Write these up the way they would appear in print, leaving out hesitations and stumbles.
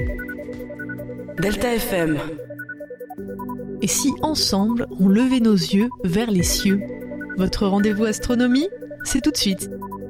Delta FM. Et si ensemble, on levait nos yeux vers les cieux? Votre rendez-vous astronomie, c'est tout de suite.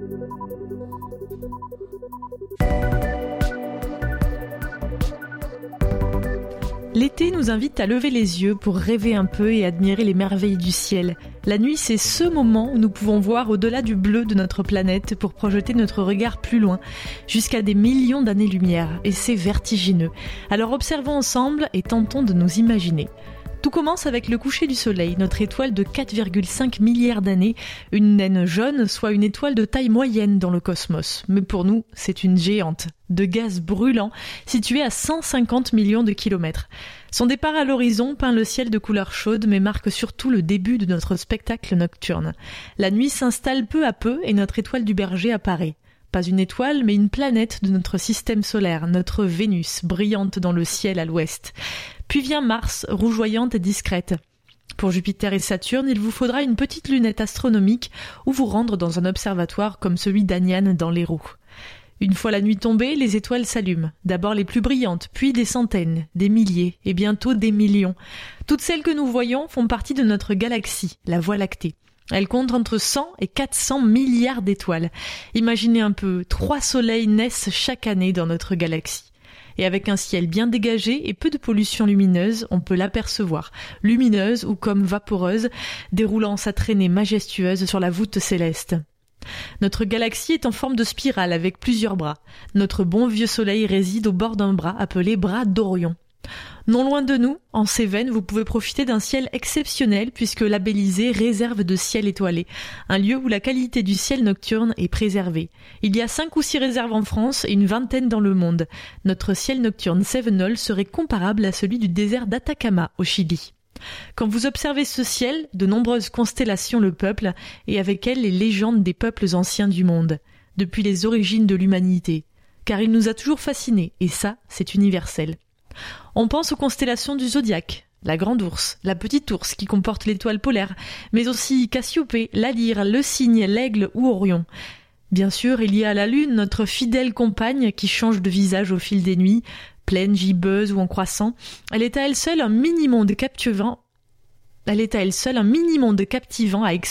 L'été nous invite à lever les yeux pour rêver un peu et admirer les merveilles du ciel. La nuit, c'est ce moment où nous pouvons voir au-delà du bleu de notre planète pour projeter notre regard plus loin, jusqu'à des millions d'années-lumière, et c'est vertigineux. Alors observons ensemble et tentons de nous imaginer. Tout commence avec le coucher du soleil, notre étoile de 4,5 milliards d'années, une naine jaune, soit une étoile de taille moyenne dans le cosmos. Mais pour nous, c'est une géante, de gaz brûlant, située à 150 millions de kilomètres. Son départ à l'horizon peint le ciel de couleur chaude, mais marque surtout le début de notre spectacle nocturne. La nuit s'installe peu à peu et notre étoile du berger apparaît. Pas une étoile, mais une planète de notre système solaire, notre Vénus, brillante dans le ciel à l'ouest. Puis vient Mars, rougeoyante et discrète. Pour Jupiter et Saturne, il vous faudra une petite lunette astronomique ou vous rendre dans un observatoire comme celui d'Aniane dans l'Hérault. Une fois la nuit tombée, les étoiles s'allument. D'abord les plus brillantes, puis des centaines, des milliers et bientôt des millions. Toutes celles que nous voyons font partie de notre galaxie, la Voie lactée. Elle compte entre 100 et 400 milliards d'étoiles. Imaginez un peu, 3 soleils naissent chaque année dans notre galaxie. Et avec un ciel bien dégagé et peu de pollution lumineuse, on peut l'apercevoir, lumineuse ou comme vaporeuse, déroulant sa traînée majestueuse sur la voûte céleste. Notre galaxie est en forme de spirale avec plusieurs bras. Notre bon vieux soleil réside au bord d'un bras appelé bras d'Orion. Non loin de nous, en Cévennes, vous pouvez profiter d'un ciel exceptionnel puisque labellisé réserve de ciel étoilé, un lieu où la qualité du ciel nocturne est préservée. Il y a 5 ou 6 réserves en France et une vingtaine dans le monde. Notre ciel nocturne cévenol serait comparable à celui du désert d'Atacama au Chili. Quand vous observez ce ciel, de nombreuses constellations le peuplent et avec elles les légendes des peuples anciens du monde, depuis les origines de l'humanité. Car il nous a toujours fascinés et ça, c'est universel. On pense aux constellations du zodiaque, la Grande Ourse, la Petite Ourse qui comporte l'étoile polaire, mais aussi Cassiopée, la Lyre, le Cygne, l'Aigle ou Orion. Bien sûr, il y a la Lune, notre fidèle compagne qui change de visage au fil des nuits, pleine, gibbeuse ou en croissant. Elle est à elle seule un mini-monde captivant à